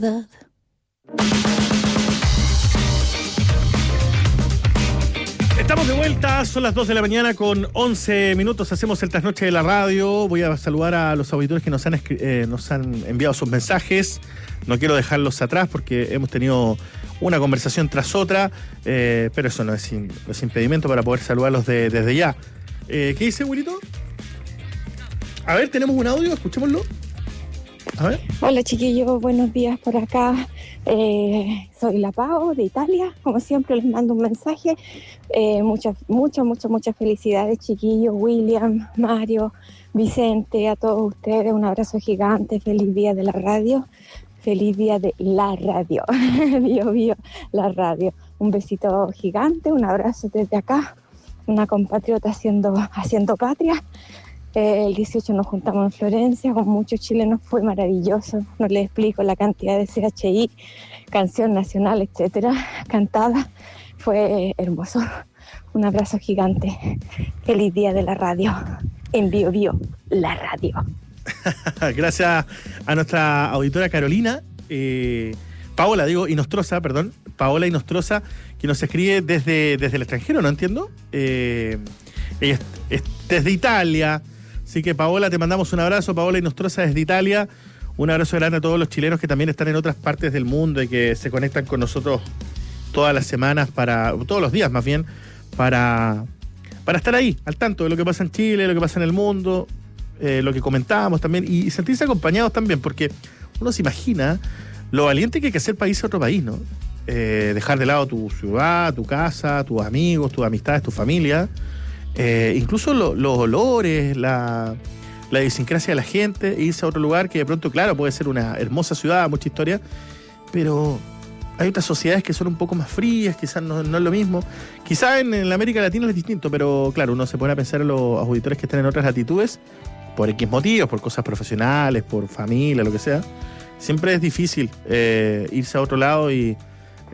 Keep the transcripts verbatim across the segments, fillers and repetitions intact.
Estamos de vuelta, son las dos de la mañana con once minutos, hacemos el trasnoche de la radio. Voy a saludar a los auditores que nos han, eh, nos han enviado sus mensajes. No quiero dejarlos atrás porque hemos tenido una conversación tras otra, eh, pero eso no es, in, no es impedimento para poder saludarlos de, desde ya. Eh, ¿Qué dice, Wilito? A ver, tenemos un audio, escuchémoslo. A ver. Hola chiquillos, buenos días por acá. Eh, soy la Pau de Italia, como siempre les mando un mensaje. Eh, muchas, muchas, muchas, muchas felicidades chiquillos, William, Mario, Vicente, a todos ustedes, un abrazo gigante, feliz día de la radio, feliz día de la radio, bio, bio, la radio. Un besito gigante, un abrazo desde acá, una compatriota haciendo, haciendo patria. Eh, el dieciocho nos juntamos en Florencia con muchos chilenos, fue maravilloso. No les explico la cantidad de C H I, canción nacional, etcétera, cantada. Fue hermoso. Un abrazo gigante. Feliz día de la radio. En Bio Bio, la radio. Gracias a nuestra auditora Carolina, eh, Paola, digo, Inostroza, perdón, Paola Inostroza, que nos escribe desde, desde el extranjero, ¿no entiendo? Eh, ella es, es desde Italia. Así que, Paola, te mandamos un abrazo. Paola Inostroza desde Italia. Un abrazo grande a todos los chilenos que también están en otras partes del mundo y que se conectan con nosotros todas las semanas, para todos los días más bien, para, para estar ahí, al tanto de lo que pasa en Chile, lo que pasa en el mundo, eh, lo que comentábamos también, y, y sentirse acompañados también, porque uno se imagina lo valiente que hay que hacer país a otro país, ¿no? Eh, dejar de lado tu ciudad, tu casa, tus amigos, tus amistades, tu familia. Eh, incluso lo, los olores, la, la idiosincrasia de la gente, e irse a otro lugar que de pronto, claro, puede ser una hermosa ciudad, mucha historia, pero hay otras sociedades que son un poco más frías, quizás no, no es lo mismo. Quizás en, en la América Latina es distinto, pero claro, uno se pone a pensar en los auditores que están en otras latitudes, por X motivos, por cosas profesionales, por familia, lo que sea. Siempre es difícil eh, irse a otro lado y eh,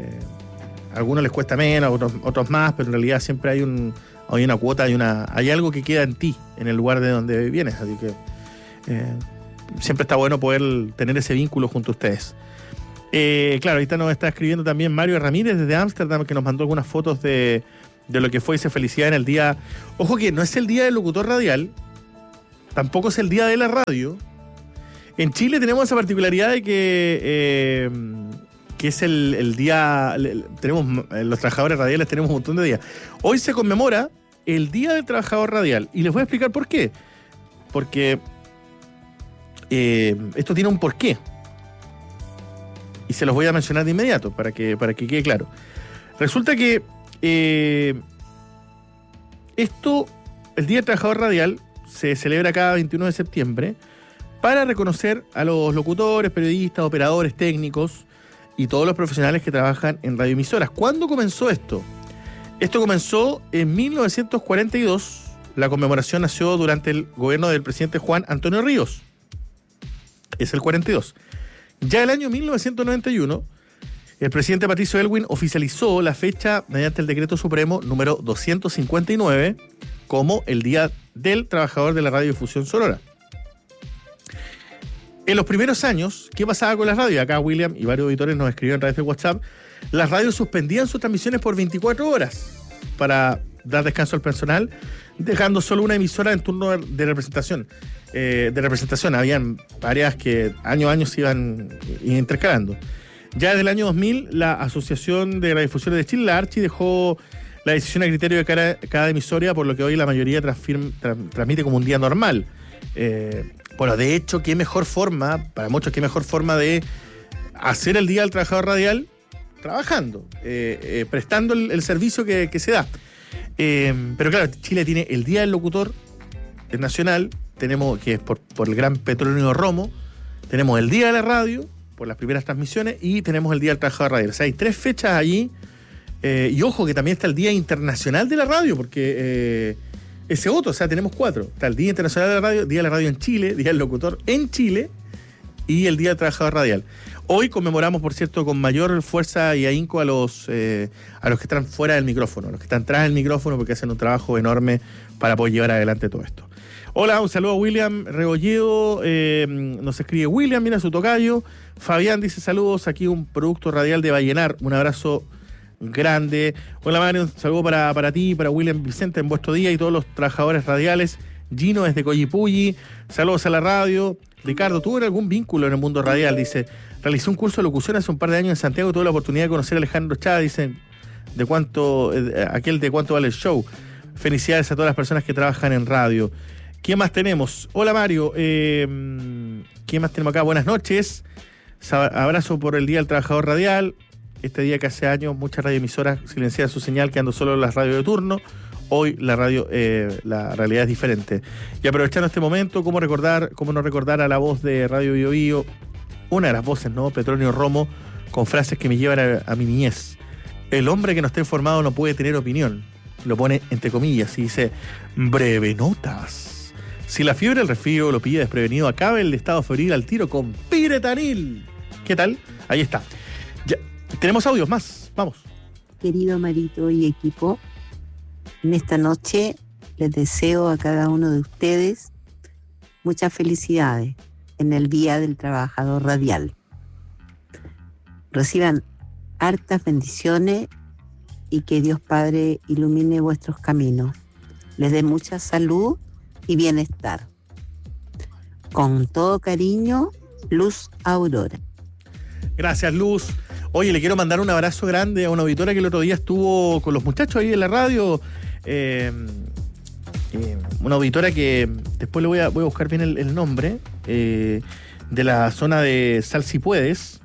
a algunos les cuesta menos, a otros, otros más, pero en realidad siempre hay un... hay una cuota, hay una hay algo que queda en ti, en el lugar de donde vienes, así que eh, siempre está bueno poder tener ese vínculo junto a ustedes. Eh, claro, ahorita nos está escribiendo también Mario Ramírez desde Ámsterdam, que nos mandó algunas fotos de, de lo que fue esa felicidad en el día. Ojo que no es el día del locutor radial, tampoco es el día de la radio. En Chile tenemos esa particularidad de que eh, que es el, el día, tenemos los trabajadores radiales, tenemos un montón de días. Hoy se conmemora el Día del Trabajador Radial, y les voy a explicar por qué. Porque eh, esto tiene un porqué, y se los voy a mencionar de inmediato para que, para que quede claro. Resulta que eh, esto, el Día del Trabajador Radial, se celebra cada veintiuno de septiembre para reconocer a los locutores, periodistas, operadores técnicos y todos los profesionales que trabajan en radioemisoras. ¿Cuándo comenzó esto? Esto comenzó en mil novecientos cuarenta y dos. La conmemoración nació durante el gobierno del presidente Juan Antonio Ríos. Es el cuarenta y dos. Ya el año mil novecientos noventa y uno, el presidente Patricio Aylwin oficializó la fecha mediante el decreto supremo número doscientos cincuenta y nueve como el Día del Trabajador de la Radiodifusión Sonora. En los primeros años, ¿qué pasaba con las radios? Acá William y varios auditores nos escribieron a través de WhatsApp. Las radios suspendían sus transmisiones por veinticuatro horas para dar descanso al personal, dejando solo una emisora en turno de representación. Eh, de representación, habían varias que año a año se iban intercalando. Ya desde el año dos mil, la Asociación de Radiodifusoras de Chile, la ARCHI, dejó la decisión a criterio de cada, cada emisora, por lo que hoy la mayoría transfirma, tra, transmite como un día normal. Eh, bueno, de hecho, qué mejor forma, para muchos, qué mejor forma de hacer el Día del Trabajador Radial trabajando, eh, eh, prestando el, el servicio que, que se da. Eh, pero claro, Chile tiene el Día del Locutor Nacional, tenemos que es por, por el gran Petronio Romo, tenemos el Día de la Radio, por las primeras transmisiones, y tenemos el Día del Trabajador Radial. O sea, hay tres fechas allí, eh, y ojo que también está el Día Internacional de la Radio, porque... Eh, ese otro, o sea, tenemos cuatro. Está el Día Internacional de la Radio, Día de la Radio en Chile, Día del Locutor en Chile y el Día del Trabajador Radial. Hoy conmemoramos, por cierto, con mayor fuerza y ahínco a los, eh, a los que están fuera del micrófono, a los que están tras del micrófono, porque hacen un trabajo enorme para poder llevar adelante todo esto. Hola, un saludo a William Rebolledo, eh, nos escribe William, mira su tocayo. Fabián dice saludos, aquí un producto radial de Vallenar, un abrazo grande. Hola Mario, un saludo para, para ti, para William Vicente en vuestro día y todos los trabajadores radiales. Gino desde Coyipulli, saludos a la radio. Ricardo, ¿tuvo algún vínculo en el mundo radial? Dice, realicé un curso de locución hace un par de años en Santiago, tuve la oportunidad de conocer a Alejandro Chávez, dice, de cuánto, eh, aquel de cuánto vale el show. Felicidades a todas las personas que trabajan en radio. ¿Quién más tenemos? Hola Mario, eh, ¿quién más tenemos acá? Buenas noches, abrazo por el Día del Trabajador Radial, este día que hace años muchas radioemisoras silenciaban su señal quedando solo las radios de turno, hoy la radio, eh, la realidad es diferente. Y aprovechando este momento, ¿cómo recordar, cómo no recordar a la voz de Radio Bio Bio, una de las voces, ¿no? Petronio Romo, con frases que me llevan a, a mi niñez. El hombre que no está informado no puede tener opinión, lo pone entre comillas y dice, breve notas. Si la fiebre del resfrío lo pilla desprevenido, acabe el estado febril al tiro con Piretanil. ¿Qué tal? Ahí está. Ya, tenemos audios más. Vamos. Querido Marito y equipo, en esta noche les deseo a cada uno de ustedes muchas felicidades en el Día del Trabajador Radial. Reciban hartas bendiciones y que Dios Padre ilumine vuestros caminos. Les dé mucha salud y bienestar. Con todo cariño, Luz Aurora. Gracias, Luz. Oye, le quiero mandar un abrazo grande a una auditora que el otro día estuvo con los muchachos ahí en la radio. Eh, eh, una auditora que después le voy a, voy a buscar bien el, el nombre, eh, de la zona de Sal Si Puedes.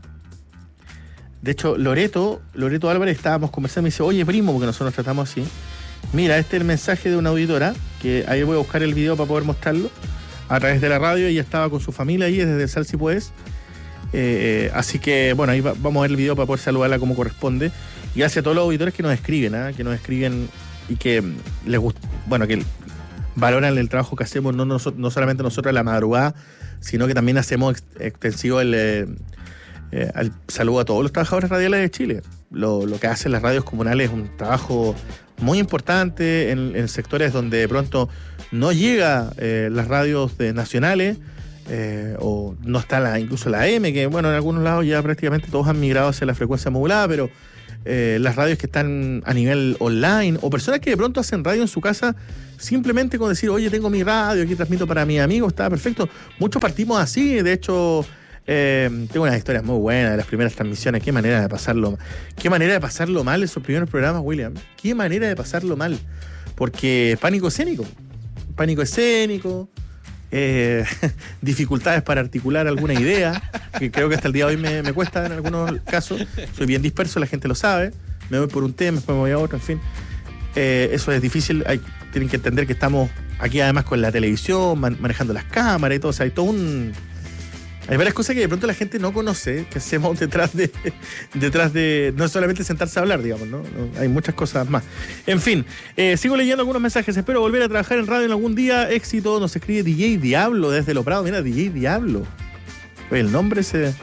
De hecho, Loreto, Loreto Álvarez, estábamos conversando y me dice, oye, primo, porque nosotros nos tratamos así. Mira, este es el mensaje de una auditora, que ahí voy a buscar el video para poder mostrarlo, a través de la radio. Ella estaba con su familia ahí desde Sal Si Puedes. Eh, así que, bueno, ahí va, vamos a ver el video para poder saludarla como corresponde. Y gracias a todos los auditores que nos escriben, ¿eh? que nos escriben y que les gusta, bueno, que valoran el trabajo que hacemos, no, no, no solamente nosotros en la madrugada, sino que también hacemos ex, extensivo el, eh, eh, el saludo a todos los trabajadores radiales de Chile. Lo, lo que hacen las radios comunales es un trabajo muy importante en, en sectores donde de pronto no llega eh, las radios de nacionales, eh, o no está la, incluso la A M, que bueno, en algunos lados ya prácticamente todos han migrado hacia la frecuencia modulada, pero eh, las radios que están a nivel online, o personas que de pronto hacen radio en su casa simplemente con decir, oye, tengo mi radio, aquí transmito para mis amigos, está perfecto. Muchos partimos así, de hecho... Eh, tengo unas historias muy buenas de las primeras transmisiones. Qué manera de pasarlo Qué manera de pasarlo mal esos primeros programas, William. Qué manera de pasarlo mal. Porque pánico escénico Pánico escénico eh, dificultades para articular alguna idea, que creo que hasta el día de hoy me, me cuesta en algunos casos. Soy bien disperso, la gente lo sabe. Me voy por un tema, después me voy a otro, en fin. eh, Eso es difícil. Hay, tienen que entender que estamos aquí además con la televisión, man, manejando las cámaras y todo. O sea, hay todo un... Hay varias cosas que de pronto la gente no conoce, que hacemos detrás de, detrás de, no solamente sentarse a hablar, digamos, ¿no? no hay muchas cosas más. En fin, eh, sigo leyendo algunos mensajes. Espero volver a trabajar en radio en algún día. Éxito, nos escribe D J Diablo desde Lo Prado. Mira, D J Diablo. Oye, el nombre se...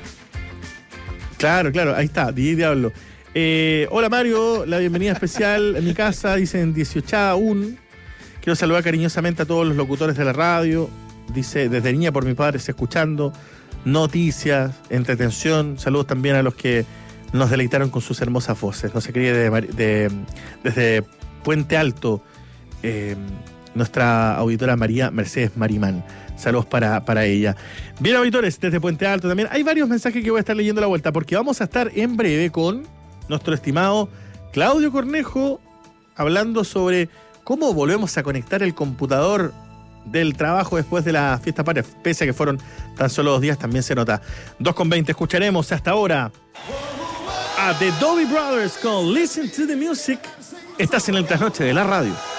Claro, claro, ahí está, D J Diablo. Eh, hola Mario, la bienvenida especial en mi casa, dicen dieciocho aún. Quiero saludar cariñosamente a todos los locutores de la radio. Dice, desde niña por mis padres escuchando noticias, entretención. Saludos también a los que nos deleitaron con sus hermosas voces. Nos escribe de, de, desde Puente Alto eh, nuestra auditora María Mercedes Marimán. Saludos para, para ella. Bien, auditores, desde Puente Alto también. Hay varios mensajes que voy a estar leyendo a la vuelta, porque vamos a estar en breve con nuestro estimado Claudio Cornejo, hablando sobre cómo volvemos a conectar el computador del trabajo después de la fiesta patria, pese a que fueron tan solo dos días, también se nota. dos con veinte, escucharemos hasta ahora a The Doobie Brothers con Listen to the Music. Estás en el trasnoche de la radio.